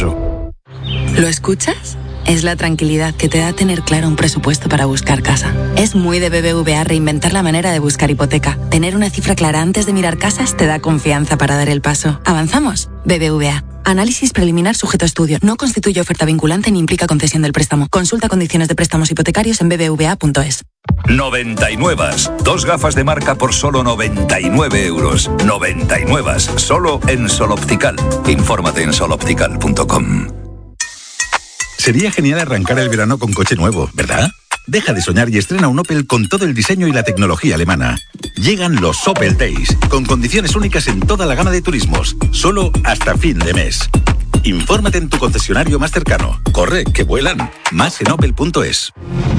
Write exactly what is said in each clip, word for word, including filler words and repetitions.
eso. ¿Lo escuchas? Es la tranquilidad que te da tener claro un presupuesto para buscar casa. Es muy de B B V A reinventar la manera de buscar hipoteca. Tener una cifra clara antes de mirar casas te da confianza para dar el paso. ¿Avanzamos? B B V A. Análisis preliminar sujeto a estudio. No constituye oferta vinculante ni implica concesión del préstamo. Consulta condiciones de préstamos hipotecarios en b b v a punto es. noventa y nueve. Dos gafas de marca por solo noventa y nueve euros. noventa y nueve. Solo en Sol Optical. Infórmate en sol optical punto com. Sería genial arrancar el verano con coche nuevo, ¿verdad? Deja de soñar y estrena un Opel con todo el diseño y la tecnología alemana. Llegan los Opel Days, con condiciones únicas en toda la gama de turismos, solo hasta fin de mes. Infórmate en tu concesionario más cercano. Corre, que vuelan. Más en opel punto es.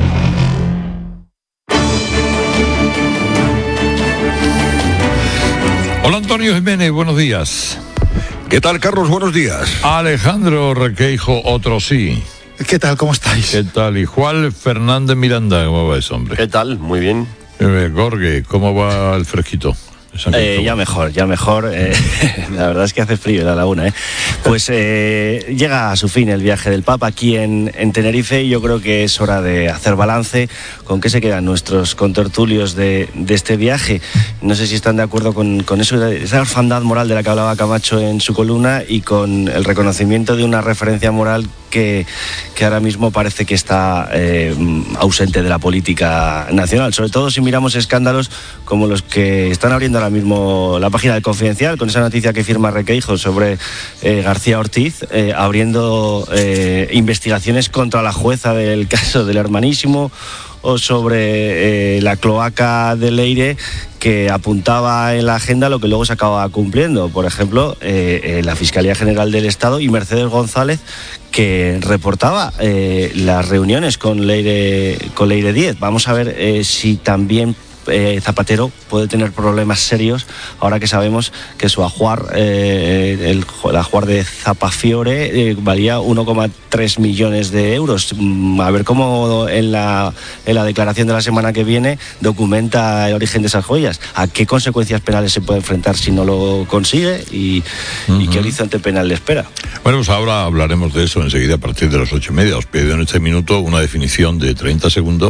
Hola Antonio Jiménez, buenos días. ¿Qué tal, Carlos? Buenos días. Alejandro Requeijo, otro sí. ¿Qué tal? ¿Cómo estáis? ¿Qué tal? Y Juan Fernández Miranda, ¿cómo va ese hombre? ¿Qué tal? Muy bien. Eh, Gorge, ¿cómo va el fresquito? Eh, ya mejor, ya mejor. Eh, la verdad es que hace frío en la laguna. ¿eh? Pues eh, llega a su fin el viaje del Papa aquí en, en Tenerife y yo creo que es hora de hacer balance con qué se quedan nuestros contertulios de, de este viaje. No sé si están de acuerdo con, con eso, esa orfandad moral de la que hablaba Camacho en su columna y con el reconocimiento de una referencia moral que, que ahora mismo parece que está eh, ausente de la política nacional, sobre todo si miramos escándalos como los que están abriendo ahora mismo la página del Confidencial, con esa noticia que firma Requeijo sobre eh, García Ortiz, eh, abriendo eh, investigaciones contra la jueza del caso del Hermanísimo, o sobre eh, la cloaca de Leire, que apuntaba en la agenda lo que luego se acaba cumpliendo. Por ejemplo, eh, eh, la Fiscalía General del Estado y Mercedes González, que reportaba eh, las reuniones con Leire, con Leire Díez. Vamos a ver eh, si también Eh, Zapatero puede tener problemas serios ahora que sabemos que su ajuar, eh, el, el ajuar de Zapafiore eh, valía uno coma tres millones de euros. A ver cómo en la, en la declaración de la semana que viene documenta el origen de esas joyas, a qué consecuencias penales se puede enfrentar si no lo consigue y, uh-huh. y qué horizonte penal le espera. Bueno, pues ahora hablaremos de eso enseguida a partir de las ocho y media. Os pido en este minuto una definición de treinta segundos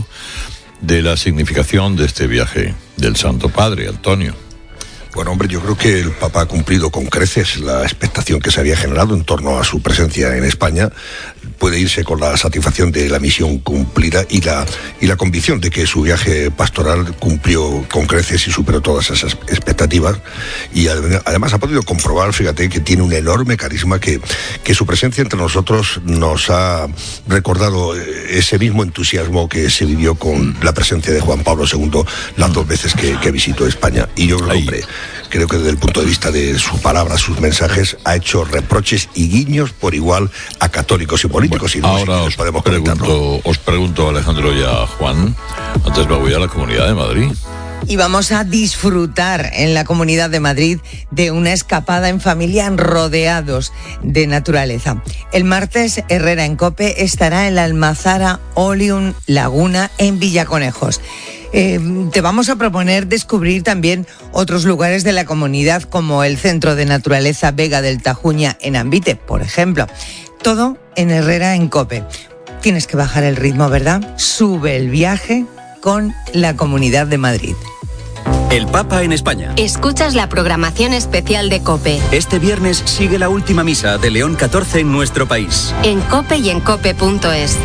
de la significación de este viaje del Santo Padre, Antonio. Bueno, hombre, yo creo que el Papa ha cumplido con creces la expectación que se había generado en torno a su presencia en España. Puede irse con la satisfacción de la misión cumplida y la, y la convicción de que su viaje pastoral cumplió con creces y superó todas esas expectativas. Y además ha podido comprobar, fíjate, que tiene un enorme carisma, que, que su presencia entre nosotros nos ha recordado ese mismo entusiasmo que se vivió con la presencia de Juan Pablo segundo las dos veces que, que visitó España. Y yo creo, hombre, creo que desde el punto de vista de su palabra, sus mensajes, ha hecho reproches y guiños por igual a católicos y políticos. Bueno, y no ahora os, podemos pregunto, os pregunto, Alejandro y a Juan, antes me voy a la Comunidad de Madrid. Y vamos a disfrutar en la Comunidad de Madrid de una escapada en familia rodeados de naturaleza. El martes, Herrera en COPE estará en la Almazara Oleum Laguna en Villaconejos. Eh, te vamos a proponer descubrir también otros lugares de la comunidad, como el Centro de Naturaleza Vega del Tajuña en Ambite, por ejemplo. Todo en Herrera en COPE. Tienes que bajar el ritmo, ¿verdad? Sube el viaje con la Comunidad de Madrid. El Papa en España. Escuchas la programación especial de COPE. Este viernes sigue la última misa de León catorce en nuestro país. En COPE y en cope punto es.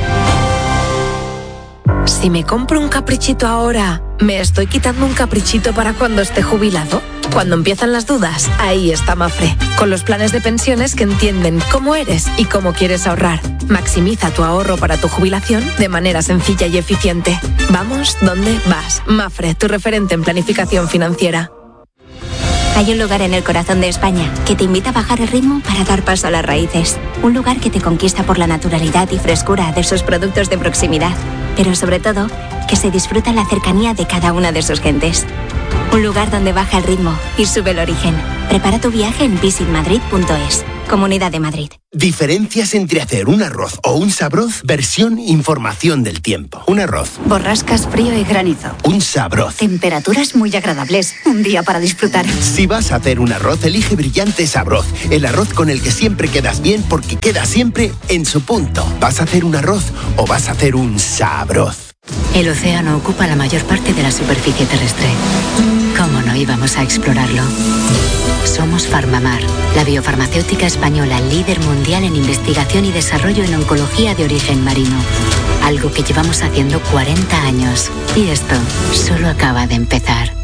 Si me compro un caprichito ahora, ¿me estoy quitando un caprichito para cuando esté jubilado? Cuando empiezan las dudas, ahí está Mafre, con los planes de pensiones que entienden cómo eres y cómo quieres ahorrar. Maximiza tu ahorro para tu jubilación de manera sencilla y eficiente. Vamos donde vas. Mafre, tu referente en planificación financiera. Hay un lugar en el corazón de España que te invita a bajar el ritmo para dar paso a las raíces. Un lugar que te conquista por la naturalidad y frescura de sus productos de proximidad, pero sobre todo, que se disfruta la cercanía de cada una de sus gentes. Un lugar donde baja el ritmo y sube el origen. Prepara tu viaje en visit madrid punto es. Comunidad de Madrid. Diferencias entre hacer un arroz o un sabroz, versión información del tiempo. Un arroz. Borrascas, frío y granizo. Un sabroz. Temperaturas muy agradables. Un día para disfrutar. Si vas a hacer un arroz, elige Brillante Sabroz. El arroz con el que siempre quedas bien porque queda siempre en su punto. ¿Vas a hacer un arroz o vas a hacer un sabroz? El océano ocupa la mayor parte de la superficie terrestre. ¿Cómo no íbamos a explorarlo? Somos Farmamar, la biofarmacéutica española líder mundial en investigación y desarrollo en oncología de origen marino. Algo que llevamos haciendo cuarenta años. Y esto solo acaba de empezar.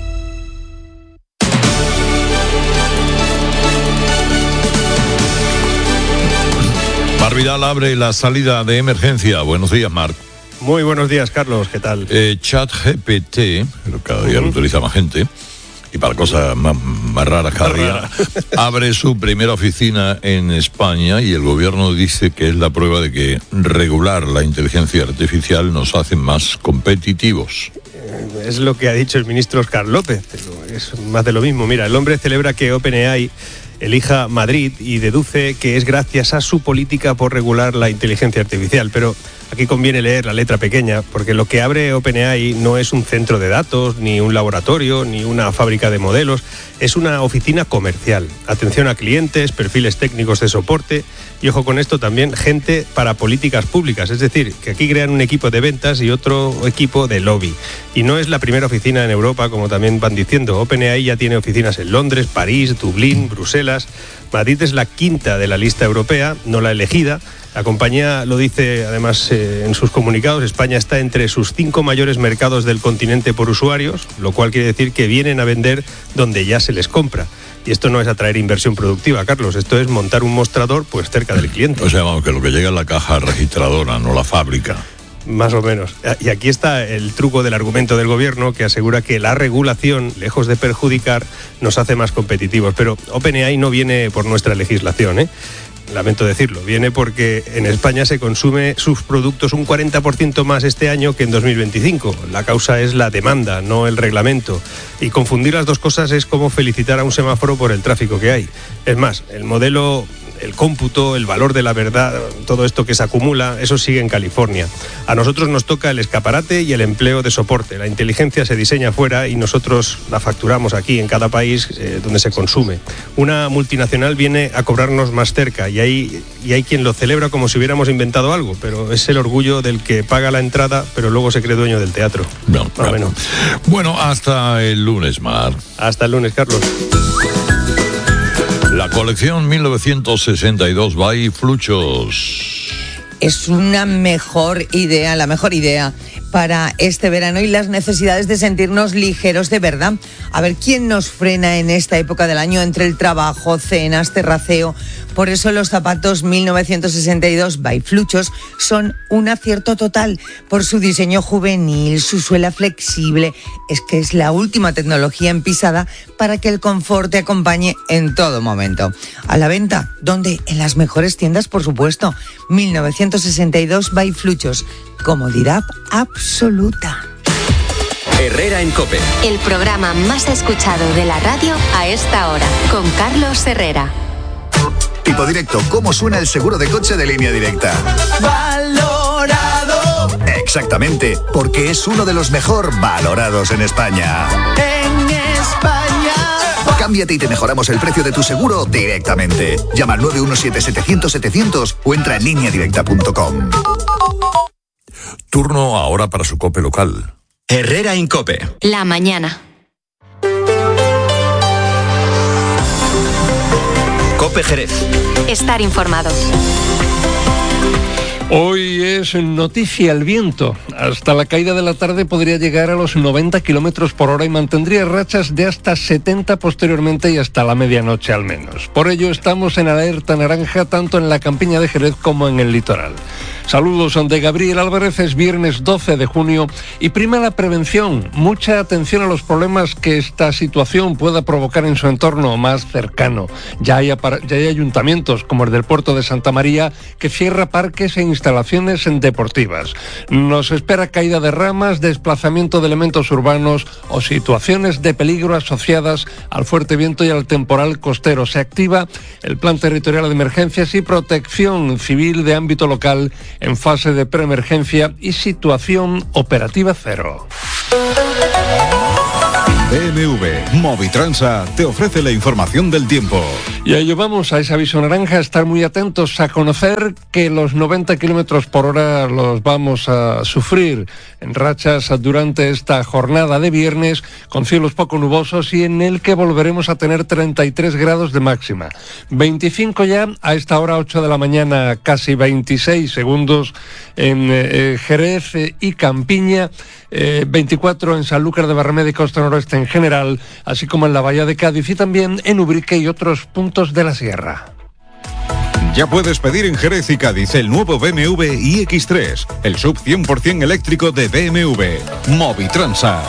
Mar Vidal abre la salida de emergencia. Buenos días, Marc. Muy buenos días, Carlos. ¿Qué tal? Eh, ChatGPT, pero cada día uh-huh. lo utiliza más gente, y para cosas más, más raras cada día, abre su primera oficina en España y el gobierno dice que es la prueba de que regular la inteligencia artificial nos hace más competitivos. Es lo que ha dicho el ministro Óscar López, pero es más de lo mismo. Mira, el hombre celebra que OpenAI elija Madrid y deduce que es gracias a su política por regular la inteligencia artificial, pero aquí conviene leer la letra pequeña, porque lo que abre OpenAI no es un centro de datos, ni un laboratorio, ni una fábrica de modelos, es una oficina comercial. Atención a clientes, perfiles técnicos de soporte y, ojo con esto, también gente para políticas públicas, es decir, que aquí crean un equipo de ventas y otro equipo de lobby. Y no es la primera oficina en Europa, como también van diciendo. OpenAI ya tiene oficinas en Londres, París, Dublín, Bruselas. Madrid es la quinta de la lista europea, no la elegida. La compañía lo dice además eh, en sus comunicados. España está entre sus cinco mayores mercados del continente por usuarios, lo cual quiere decir que vienen a vender donde ya se les compra. Y esto no es atraer inversión productiva, Carlos, esto es montar un mostrador pues cerca del cliente. O sea, vamos, que lo que llega es la caja registradora, no la fábrica. Más o menos. Y aquí está el truco del argumento del gobierno, que asegura que la regulación, lejos de perjudicar, nos hace más competitivos. Pero OpenAI no viene por nuestra legislación, ¿eh? Lamento decirlo, viene porque en España se consume sus productos un cuarenta por ciento más este año que en dos mil veinticinco. La causa es la demanda, no el reglamento. Y confundir las dos cosas es como felicitar a un semáforo por el tráfico que hay. Es más, el modelo, el cómputo, el valor de la verdad, todo esto que se acumula, eso sigue en California. A nosotros nos toca el escaparate y el empleo de soporte. La inteligencia se diseña fuera y nosotros la facturamos aquí, en cada país eh, donde se consume. Una multinacional viene a cobrarnos más cerca y hay, y hay quien lo celebra como si hubiéramos inventado algo, pero es el orgullo del que paga la entrada, pero luego se cree dueño del teatro. No, no. Bueno. bueno, hasta el lunes, Mar. Hasta el lunes, Carlos. La colección mil novecientos sesenta y dos by Fluchos. Es una mejor idea, la mejor idea para este verano y las necesidades de sentirnos ligeros de verdad. A ver, ¿quién nos frena en esta época del año entre el trabajo, cenas, terraceo? Por eso los zapatos mil novecientos sesenta y dos by Fluchos son un acierto total por su diseño juvenil, su suela flexible. Es que es la última tecnología en pisada para que el confort te acompañe en todo momento. A la venta, ¿dónde? En las mejores tiendas, por supuesto. mil novecientos sesenta y dos by Fluchos. Comodidad absoluta. Herrera en COPE. El programa más escuchado de la radio a esta hora, con Carlos Herrera. Tipo Directo, ¿cómo suena el seguro de coche de Línea Directa? Valorado. Exactamente, porque es uno de los mejor valorados en España. En España. Cámbiate y te mejoramos el precio de tu seguro directamente. Llama al nueve uno siete setecientos setecientos o entra en línea directa punto com. Turno ahora para su COPE local. Herrera en COPE. La mañana. COPE Jerez. Estar informado. Hoy es noticia el viento. Hasta la caída de la tarde podría llegar a los noventa kilómetros por hora y mantendría rachas de hasta setenta posteriormente y hasta la medianoche al menos. Por ello estamos en alerta naranja tanto en la campiña de Jerez como en el litoral. Saludos de Gabriel Álvarez, es viernes doce de junio y prima la prevención. Mucha atención a los problemas que esta situación pueda provocar en su entorno más cercano. Ya hay, ya hay ayuntamientos como el del puerto de Santa María que cierra parques e instalaciones deportivas. Nos espera caída de ramas, desplazamiento de elementos urbanos o situaciones de peligro asociadas al fuerte viento y al temporal costero. Se activa el Plan Territorial de Emergencias y Protección Civil de ámbito local en fase de preemergencia y situación operativa cero. B M W Movitransa te ofrece la información del tiempo. Y a ello vamos, a ese aviso naranja, estar muy atentos a conocer que los noventa kilómetros por hora los vamos a sufrir en rachas durante esta jornada de viernes, con cielos poco nubosos y en el que volveremos a tener treinta y tres grados de máxima. veinticinco ya, a esta hora ocho de la mañana, casi veintiséis segundos en eh, Jerez y Campiña, eh, veinticuatro en Sanlúcar de Barrameda y Costa Noroeste en general, así como en la Bahía de Cádiz y también en Ubrique y otros puntos de la sierra. Ya puedes pedir en Jerez y Cádiz el nuevo B M W i X tres, el sub cien por ciento eléctrico de B M W. Movitransa.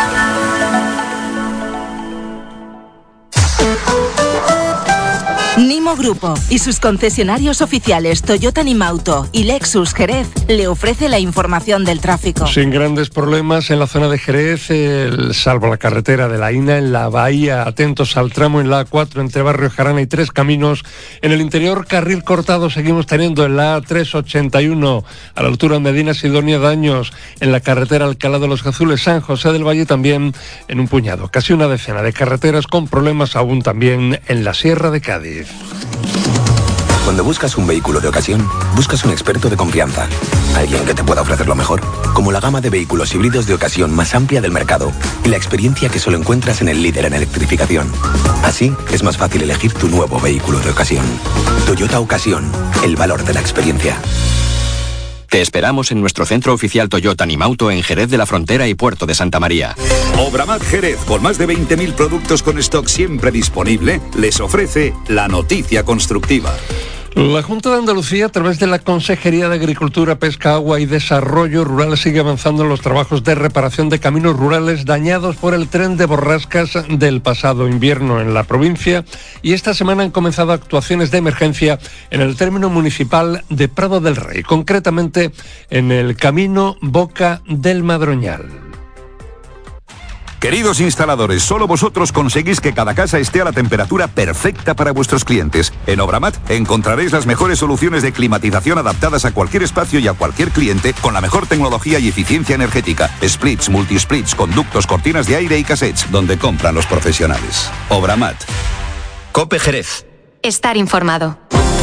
Nimo Grupo y sus concesionarios oficiales Toyota Nimauto y Lexus Jerez le ofrece la información del tráfico. Sin grandes problemas en la zona de Jerez, el, salvo la carretera de la Ina, en la bahía, atentos al tramo en la A cuatro entre Barrio Jarana y Tres Caminos. En el interior, carril cortado seguimos teniendo en la A trescientos ochenta y uno a la altura de Medina Sidonia Daños, en la carretera Alcalá de los Azules San José del Valle también en un puñado, casi una decena de carreteras con problemas aún también en la Sierra de Cádiz. Cuando buscas un vehículo de ocasión, buscas un experto de confianza. Alguien que te pueda ofrecer lo mejor, como la gama de vehículos híbridos de ocasión más amplia del mercado y la experiencia que solo encuentras en el líder en electrificación. Así, es más fácil elegir tu nuevo vehículo de ocasión. Toyota Ocasión, el valor de la experiencia. Te esperamos en nuestro centro oficial Toyota Nimauto en Jerez de la Frontera y Puerto de Santa María. Obramat Jerez, con más de veinte mil productos con stock siempre disponible, les ofrece la noticia constructiva. La Junta de Andalucía, a través de la Consejería de Agricultura, Pesca, Agua y Desarrollo Rural, sigue avanzando en los trabajos de reparación de caminos rurales dañados por el tren de borrascas del pasado invierno en la provincia, y esta semana han comenzado actuaciones de emergencia en el término municipal de Prado del Rey, concretamente en el camino Boca del Madroñal. Queridos instaladores, solo vosotros conseguís que cada casa esté a la temperatura perfecta para vuestros clientes. En Obramat encontraréis las mejores soluciones de climatización adaptadas a cualquier espacio y a cualquier cliente con la mejor tecnología y eficiencia energética. Splits, multisplits, conductos, cortinas de aire y cassettes, donde compran los profesionales. Obramat. COPE Jerez. Estar informado.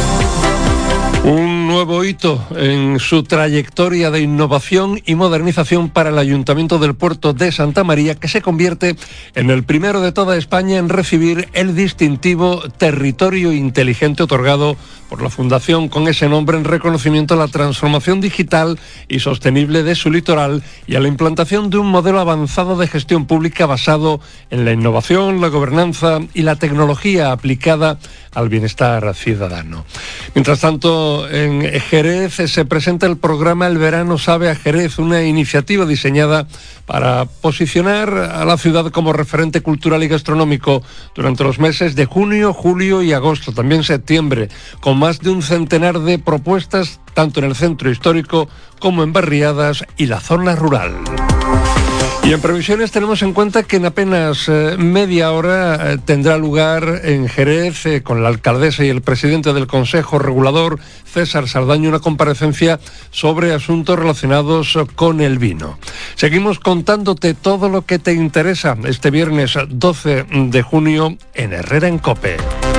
Un nuevo hito en su trayectoria de innovación y modernización para el Ayuntamiento del Puerto de Santa María, que se convierte en el primero de toda España en recibir el distintivo Territorio Inteligente otorgado por la Fundación con ese nombre en reconocimiento a la transformación digital y sostenible de su litoral y a la implantación de un modelo avanzado de gestión pública basado en la innovación, la gobernanza y la tecnología aplicada al bienestar ciudadano. Mientras tanto, en Jerez se presenta el programa El Verano Sabe a Jerez, una iniciativa diseñada para posicionar a la ciudad como referente cultural y gastronómico durante los meses de junio, julio y agosto, también septiembre, con más de un centenar de propuestas, tanto en el centro histórico como en barriadas y la zona rural. Y en previsiones tenemos en cuenta que en apenas eh, media hora eh, tendrá lugar en Jerez, eh, con la alcaldesa y el presidente del Consejo Regulador, César Sardaña, una comparecencia sobre asuntos relacionados con el vino. Seguimos contándote todo lo que te interesa este viernes doce de junio en Herrera en COPE.